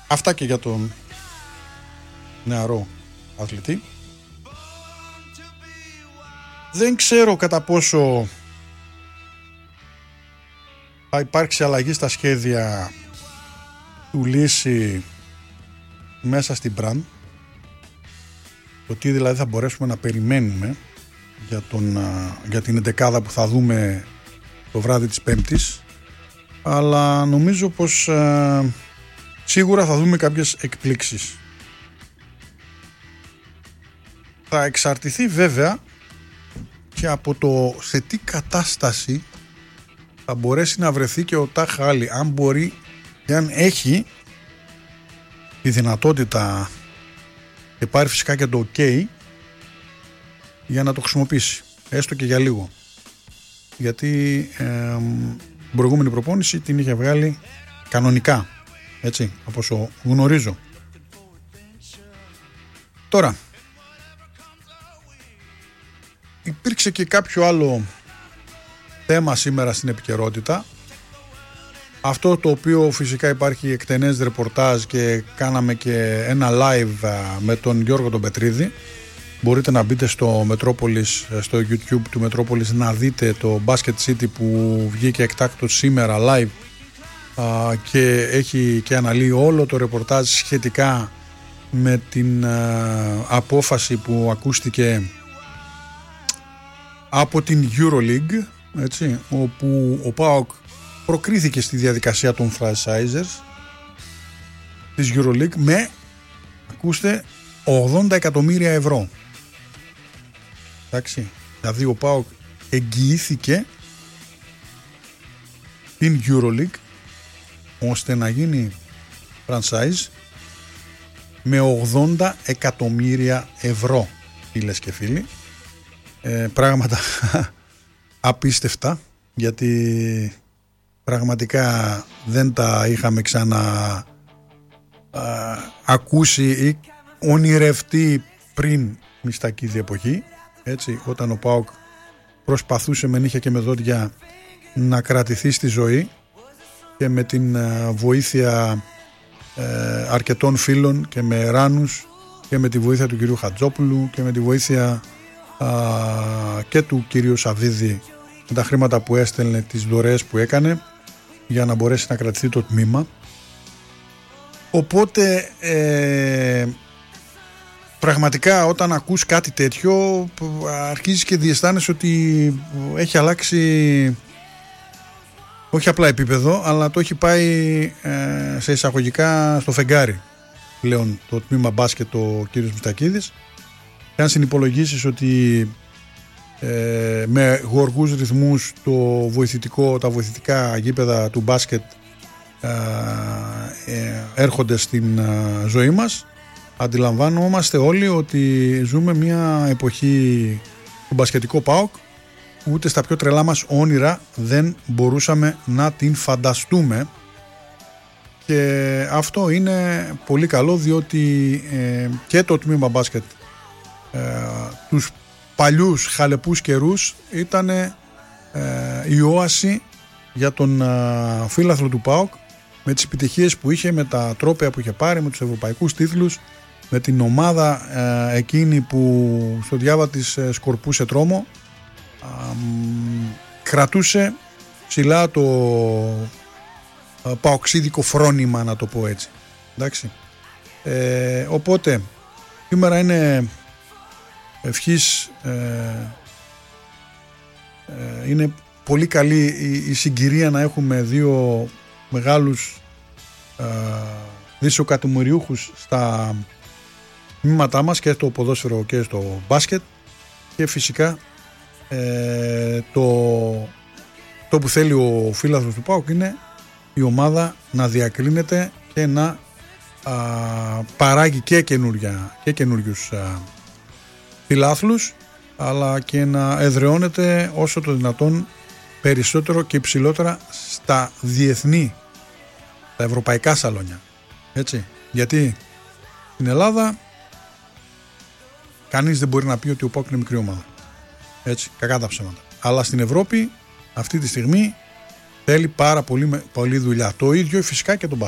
Αυτά και για τον νεαρό αθλητή. Δεν ξέρω κατά πόσο θα υπάρξει αλλαγή στα σχέδια του Λύση μέσα στην Brand. Το τι δηλαδή θα μπορέσουμε να περιμένουμε για την εντεκάδα που θα δούμε το βράδυ της Πέμπτης, αλλά νομίζω πως σίγουρα θα δούμε κάποιες εκπλήξεις. Θα εξαρτηθεί βέβαια και από το σε τι κατάσταση θα μπορέσει να βρεθεί και ο Ταχ Άλλη, αν μπορεί και αν έχει τη δυνατότητα και πάρει φυσικά και το OK για να το χρησιμοποιήσει, έστω και για λίγο, γιατί την προηγούμενη προπόνηση την είχε βγάλει κανονικά, έτσι, από όσο γνωρίζω. Τώρα υπήρξε και κάποιο άλλο θέμα σήμερα στην επικαιρότητα, αυτό το οποίο φυσικά υπάρχει εκτενές ρεπορτάζ και κάναμε και ένα live με τον Γιώργο τον Πετρίδη. Μπορείτε να μπείτε στο Metropolis, στο YouTube του Metropolis, να δείτε το Basket City που βγήκε εκτάκτως σήμερα live και έχει και αναλύει όλο το ρεπορτάζ σχετικά με την απόφαση που ακούστηκε από την EuroLeague, έτσι, όπου ο ΠΑΟΚ προκρίθηκε στη διαδικασία των franchisers της EuroLeague με, ακούστε, 80 εκατομμύρια ευρώ. Εντάξει, δηλαδή ο ΠΑΟΚ εγγυήθηκε την EuroLeague ώστε να γίνει franchise με 80 εκατομμύρια ευρώ, φίλες και φίλοι. Πράγματα απίστευτα, γιατί πραγματικά δεν τα είχαμε ξανά ακούσει ή ονειρευτεί πριν μιστακίδη εποχή, έτσι, όταν ο ΠΑΟΚ προσπαθούσε με νύχια και με δόντια να κρατηθεί στη ζωή και με την βοήθεια αρκετών φίλων και με ράνους και με τη βοήθεια του κυρίου Χατζόπουλου και με τη βοήθεια και του κυρίου Σαββίδη, με τα χρήματα που έστελνε, τις δωρεές που έκανε για να μπορέσει να κρατηθεί το τμήμα. Οπότε πραγματικά όταν ακούς κάτι τέτοιο αρχίζεις και διαισθάνεσαι ότι έχει αλλάξει όχι απλά επίπεδο, αλλά το έχει πάει σε εισαγωγικά στο φεγγάρι πλέον το τμήμα μπάσκετ ο κύριος Μιστακίδης. Και αν συνυπολογίσεις ότι με γοργούς ρυθμούς τα βοηθητικά γήπεδα του μπάσκετ έρχονται στην ζωή μας, αντιλαμβάνομαστε όλοι ότι ζούμε μια εποχή του μπασκετικού ΠΑΟΚ ούτε στα πιο τρελά μας όνειρα δεν μπορούσαμε να την φανταστούμε, και αυτό είναι πολύ καλό, διότι και το τμήμα μπάσκετ τους παλιούς χαλεπούς καιρούς ήταν η όαση για τον φίλαθλο του ΠΑΟΚ, με τις επιτυχίες που είχε, με τα τρόπαια που είχε πάρει, με τους ευρωπαϊκούς τίτλους, με την ομάδα εκείνη που στο διάβα της σκορπούσε τρόμο, κρατούσε ψηλά το παοξίδικο φρόνημα, να το πω έτσι. Εντάξει. Οπότε σήμερα είναι ευχής, είναι πολύ καλή η συγκυρία να έχουμε δύο μεγάλους δισοκατομμυριούχους στα τμήματά μας, και στο ποδόσφαιρο και στο μπάσκετ, και φυσικά το που θέλει ο φίλαθλος του ΠΑΟΚ είναι η ομάδα να διακρίνεται και να παράγει και καινούριους φιλάθλους, αλλά και να εδραιώνεται όσο το δυνατόν περισσότερο και υψηλότερα στα διεθνή, τα ευρωπαϊκά σαλόνια, έτσι, γιατί στην Ελλάδα κανείς δεν μπορεί να πει ότι ο ΠΑΟΚ είναι μικρή ομάδα, έτσι, κακά τα ψέματα, αλλά στην Ευρώπη αυτή τη στιγμή θέλει πάρα πολύ δουλειά. Το ίδιο φυσικά και τον μπάσκετ.